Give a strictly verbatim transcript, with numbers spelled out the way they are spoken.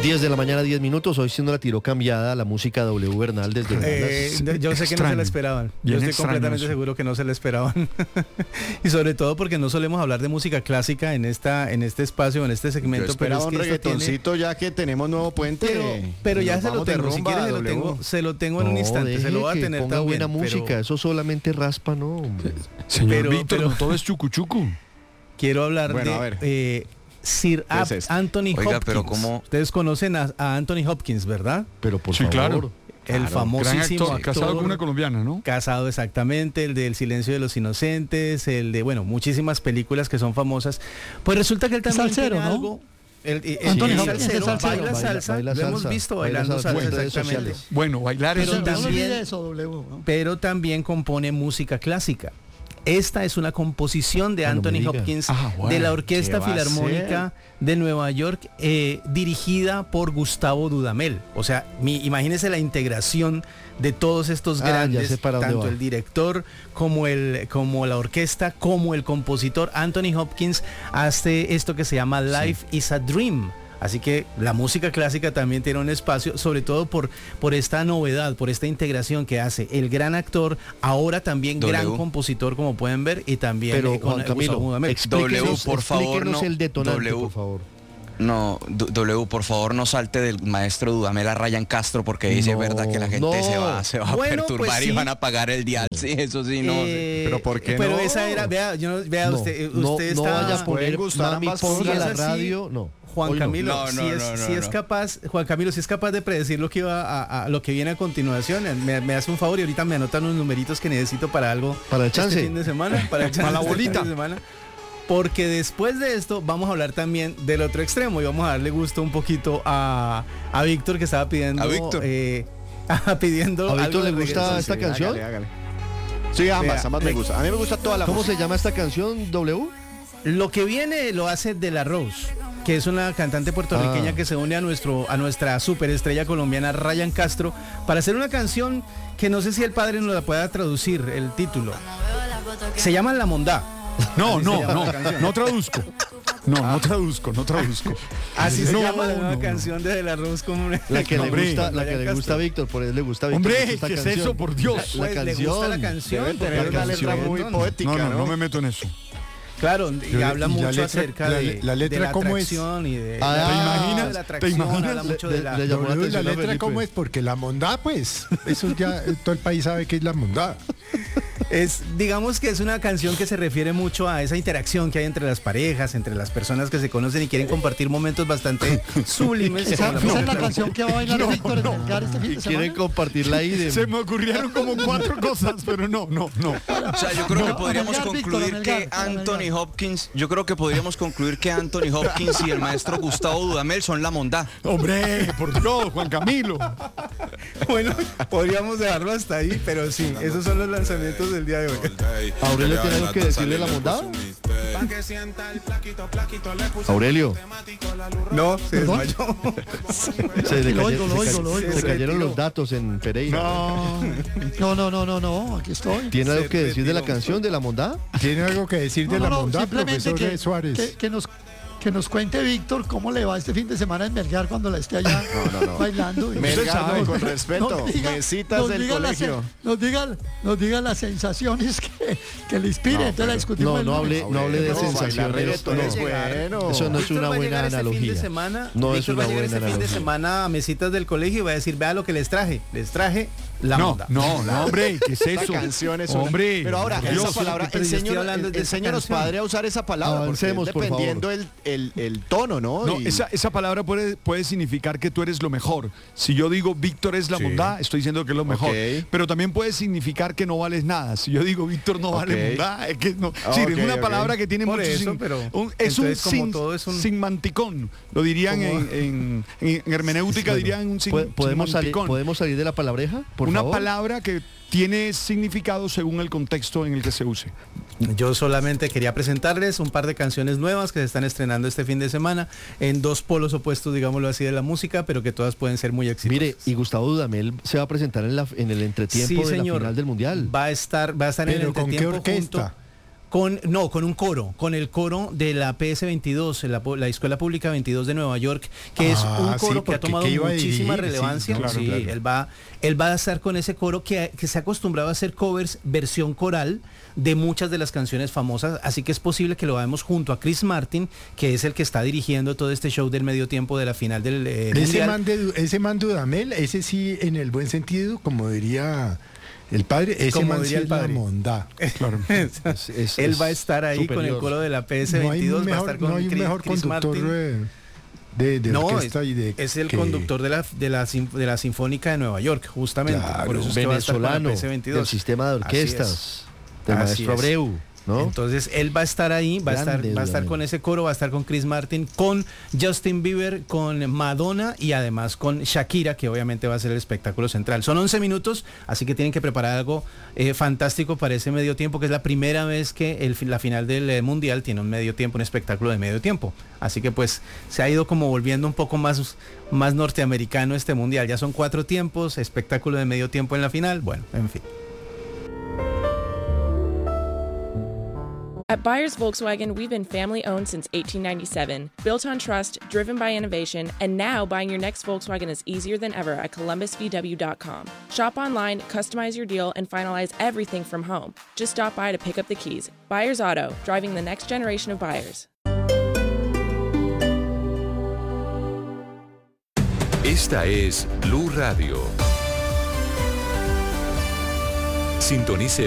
diez de la mañana, diez minutos. Hoy siendo la tiró cambiada la música W Bernal desde eh, Dallas. Yo sé que extraño. no se la esperaban. Bien Yo estoy completamente eso. seguro que no se la esperaban. Y sobre todo porque no solemos hablar de música clásica en esta en este espacio, en este segmento. Yo esperaba pero es un que esto tiene- reggaetoncito ya que tenemos nuevo puente. Pero, pero y ya nos se lo vamos de tengo. Si rumba, quieres se lo W. tengo, se lo tengo en No, un instante. deje Se lo voy a que tener ponga también. buena pero música. Eso solamente raspa, ¿no? hombre. Señor Pero- Víctor, pero- no todo es chucuchucu. Quiero hablar Bueno, de a ver. eh, Sir ¿Qué es Ab- esto? Anthony Oiga, Hopkins. pero ¿cómo? Ustedes conocen a, a Anthony Hopkins, ¿verdad? Pero por Sí, favor. claro. El Gran famosísimo actor, casado actor. con una colombiana, ¿no? Casado, exactamente, el del Silencio de los Inocentes, el de, bueno, muchísimas películas que son famosas. Pues resulta que él también Salsero, tiene ¿no? algo. El, el- el- Anthony el Hopkins es salsero, salsero. baila Baila- salsa, baila lo hemos salsa, visto baila bailando salsa salsa, en redes exactamente. sociales. Bueno, bailar Pero es No, no también- olvide eso, W. ¿no? Pero también compone música clásica. Esta es una composición de Ah, no me Anthony diga. Hopkins Ah, bueno. de la Orquesta ¿Qué va a Filarmónica de Nueva York, eh, dirigida por Gustavo Dudamel. O sea, mi, imagínese la integración de todos estos Ah, ya grandes, sé para dónde tanto va. el director como el como la orquesta, como el compositor. Anthony Hopkins hace esto que se llama Life is a Dream. Así que la música clásica también tiene un espacio, sobre todo por, por esta novedad, por esta integración que hace el gran actor, ahora también W. gran compositor, como pueden ver, y también Pero eh, con Juan Gustavo Camilo, Dudamel. explíquenos, W, por favor, explíquenos no. el detonante, W. por favor. No, D- W, por favor, no salte del maestro Dudamel a Ryan Castro, porque dice No, verdad que la gente no. se va, se va a Bueno, perturbar pues y sí. van a pagar el dial. Sí, eso sí, no. sí. Eh, Pero ¿por qué Pero no? esa era, vea, yo no- vea No, usted, no, usted no está... vaya a poner, Pueden gustar mami, ambas ponga cosas. la Si es así, radio, no. Juan Hoy no. Camilo, No, no, si, es, no, no, si es no. capaz, Juan Camilo, si es capaz de predecir lo que iba a, a- lo que viene a continuación, me, me hace un favor y ahorita me anotan unos numeritos que necesito para algo Para el este chance. fin de semana, para el chance Para la este bolita. fin de semana. Porque después de esto vamos a hablar también del otro extremo y vamos a darle gusto un poquito a, a Víctor, que estaba pidiendo ¿A Víctor? eh, pidiendo ¿A Víctor algo le de gusta reggaetón. esta Sí, canción? hágale, hágale. Sí, ambas, Vea, ambas me de- gustan. A mí me gusta toda la ¿Cómo música. se llama esta canción, W? Lo que viene lo hace De La Rose, que es una cantante puertorriqueña Ah. que se une a nuestro a nuestra superestrella colombiana Ryan Castro para hacer una canción que no sé si el padre nos la pueda traducir el título. Se llama La Mondá. No, Así se no, llama no, la canción. no traduzco. No, no traduzco, no traduzco. Así se No, llama la no, nueva no. canción de De La Rose como La que le Hombre. gusta, la que Ryan le Castro. gusta a Víctor, por eso le gusta a Víctor. Hombre, esta ¿qué es canción. eso, por Dios? La Pues, le gusta la canción. canción. Deben porque tener es una letra reggaetón. muy poética, No, ¿no? no, no me meto en eso. Claro, y Yo le- habla y la mucho letra- acerca la- de, la letra de la ¿cómo es? atracción y de, Ah, de la- ¿te imaginas? de la ¿Te atracción, imaginas? habla mucho Le- de la... le- llamó la W, la atención a letra Felipe. cómo es, porque la mondá, pues, eso ya eh, todo el país sabe que es la mondá. Es, digamos que es una canción que se refiere mucho a esa interacción que hay entre las parejas, entre las personas que se conocen y quieren compartir momentos bastante sublimes. Esa, como la esa es la música. canción que va a bailar Víctor en Melgar este fin Y de quieren semana. compartirla ahí de... Se me ocurrieron como cuatro cosas, pero no, no, no. O sea, yo creo No, que podríamos Amelgar, Víctor, concluir Amelgar, que Amelgar. Anthony Hopkins, yo creo que podríamos concluir que Anthony Hopkins y el maestro Gustavo Dudamel son la mondá. Hombre, por Dios, Juan Camilo. Bueno, podríamos dejarlo hasta ahí, pero sí, esos son los lanzamientos del día de hoy. ¿Aurelio tiene algo que decirle a la mondada? Aurelio, No, se ¿Perdón? desmayó. se le, Lo caye- oigo, lo se oigo, ca- lo oigo. se Se cayeron retiró. los datos en Pereira. No, no, no, no, no, aquí estoy. ¿Tiene algo Se que decir de la retiró. canción de la mondada? ¿Tiene algo que decir No, de no, la no, mondá, simplemente profesor que, Suárez? que, que nos que nos cuente Víctor cómo le va este fin de semana en Melgar cuando la esté allá No, no, no. bailando. Y- Melgar, sabe. no, con respeto. Nos diga- Mesitas nos del diga las- colegio. nos diga, nos diga las sensaciones que, que le inspire, No, entonces la pero- discutimos. No, el no lunes. hable, no hable de No, bailar sensaciones. reggaetón no. es bueno. Eso no es Víctor una va a buena llegar este fin de analogía. semana, No es Víctor una va a llegar buena este fin de analogía. semana a mesitas del colegio y va a decir, vea lo que les traje. Les traje la No, monda. no, no, hombre, ¿qué es Esta eso? canción es una- Hombre, Pero ahora, por esa Dios. palabra, pero yo estoy enséñanos, hablando de esa enséñanos, canción. padre, a usar esa palabra. Avancemos, porque es por dependiendo el, el, el tono, ¿no? No, Y- esa, esa palabra puede, puede significar que tú eres lo mejor. Si yo digo Víctor es la Sí. mondá, estoy diciendo que es lo mejor. Ok. Pero también puede significar que no vales nada. Si yo digo Víctor no vale Ok. mondá, es que no. Ah, sí, ok, es una ok. palabra que tiene Por mucho eso, sin- pero un- es un, entonces, como sin, todo es un- sinmanticón. Lo dirían Como- en, en- en hermenéutica, Bueno, dirían un sin, ¿po- ¿podemos, salir, sinmanticón. ¿Podemos salir de la palabreja, por una favor? palabra que tiene significado según el contexto en el que se use. Yo solamente quería presentarles un par de canciones nuevas que se están estrenando este fin de semana en dos polos opuestos, digámoslo así, de la música, pero que todas pueden ser muy exitosas. Mire, y Gustavo Dudamel se va a presentar en, la, en el entretiempo Sí, de señor. la final del Mundial. Va a estar, va a estar en el ¿Pero con qué entretiempo orquesta? junto Con, no, con un coro, con el coro de la P S veintidós, la, la Escuela Pública veintidós de Nueva York, que es Ah, un coro sí, que ha porque tomado que iba a muchísima dirigir, sí, relevancia. claro, Sí, claro. Él, va, él va a estar con ese coro que, que se ha acostumbrado a hacer covers, versión coral, de muchas de las canciones famosas, así que es posible que lo veamos junto a Chris Martin, que es el que está dirigiendo todo este show del medio tiempo de la final del eh, Ese Mundial. man, de, ese man Dudamel, ese sí, en el buen sentido, como diría el padre, ese Como man diría sí el es la padre. mondá. Claro. Es- es- Él es va a estar ahí con el superior. coro de la P S No hay veintidós, un va a mejor, estar con no hay un Chris, mejor Chris conductor Martin. eh, de, de No, orquesta es, y de... es el que- conductor de la, de, la, sin- de la Sinfónica de Nueva York, justamente. Claro. Por eso es que va a estar con la Venezolano P S veintidós. del sistema de Así orquestas del Así maestro es. Abreu, ¿no? Entonces él va a estar ahí, va a estar, Grande, va a estar Dudamel. con ese coro, va a estar con Chris Martin, con Justin Bieber, con Madonna y además con Shakira, que obviamente va a ser el espectáculo central. Son once minutos, así que tienen que preparar algo eh, fantástico para ese medio tiempo, que es la primera vez que el, la final del eh, Mundial tiene un medio tiempo, un espectáculo de medio tiempo. Así que pues se ha ido como volviendo un poco más, más norteamericano este Mundial. Ya son cuatro tiempos, espectáculo de medio tiempo en la final, bueno, en fin. At Buyers Volkswagen, we've been family owned since eighteen ninety-seven, built on trust, driven by innovation, and now buying your next Volkswagen is easier than ever at columbus v w dot com. Shop online, customize your deal, and finalize everything from home. Just stop by to pick up the keys. Buyers Auto, driving the next generation of buyers. Esta es Blue Radio. Sintonice